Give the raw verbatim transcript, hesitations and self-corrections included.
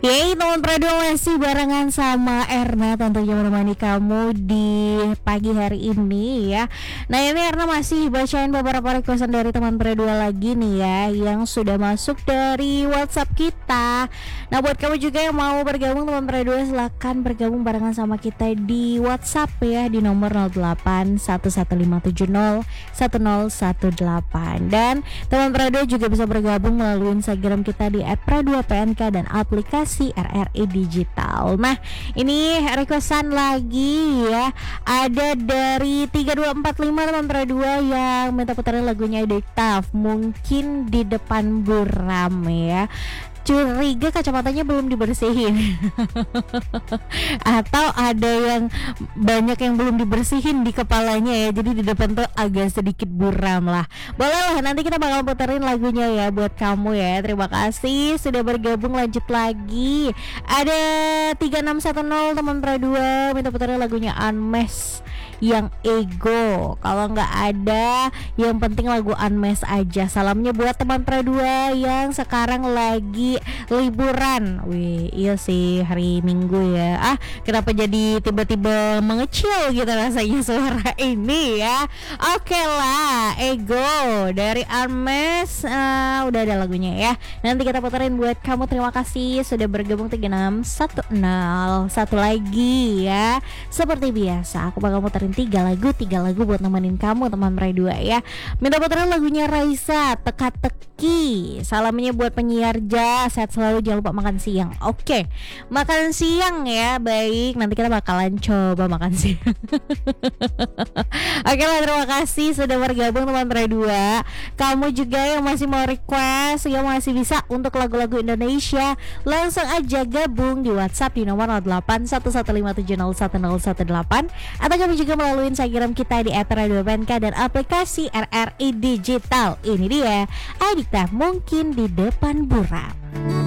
Yeay, teman Prado masih barengan sama Erna tentunya menemani kamu di pagi hari ini ya. Nah ini Erna masih bacain beberapa requestan dari teman Prado lagi nih ya, yang sudah masuk dari WhatsApp kita. Nah buat kamu juga yang mau bergabung teman Prado, silahkan bergabung barengan sama kita di WhatsApp ya, di nomor nol delapan satu satu lima tujuh nol satu nol satu delapan. Dan teman Prado juga bisa bergabung melalui Instagram kita di et prado p n k dan aplikasi R R I Digital. Nah ini requestan lagi ya, ada dari tiga dua empat lima teman Pradua yang minta putaran lagunya Diktaf, mungkin di depan buram ya. Curiga kacamatanya belum dibersihin atau ada yang banyak yang belum dibersihin di kepalanya ya, jadi di depan tuh agak sedikit buram lah. Boleh lah, nanti kita bakal puterin lagunya ya buat kamu ya. Terima kasih sudah bergabung. Lanjut lagi, ada tiga enam satu nol teman Pradua minta puterin lagunya Unmesh yang Ego. Kalau nggak ada, yang penting lagu Unmesh aja. Salamnya buat teman Pradua yang sekarang lagi liburan. Wih, iya sih hari Minggu ya. Ah, kenapa jadi tiba-tiba mengecil gitu rasanya suara ini ya. Oke lah, Ego dari Unmesh, uh, udah ada lagunya ya. Nanti kita puterin buat kamu. Terima kasih sudah bergabung. Tiga enam satu nol. Satu lagi ya, seperti biasa aku bakal puterin tiga lagu, tiga lagu buat nemenin kamu teman Pradua ya. Minta puteran lagunya Raisa, Teka-teki. Salamnya buat penyiar Jas, sehat selalu, jangan lupa makan siang. Oke, makan siang ya, baik. Nanti kita bakalan coba makan siang. Oke lah, terima kasih sudah bergabung teman Pradua. Kamu juga yang masih mau request, yang masih bisa untuk lagu-lagu Indonesia, langsung aja gabung di WhatsApp di nomor nol delapan satu satu lima tujuh nol satu nol satu delapan, atau kamu juga melalui Instagram kita di et radio p n k dan aplikasi R R I Digital. Ini dia Diktaf, mungkin di depan buram.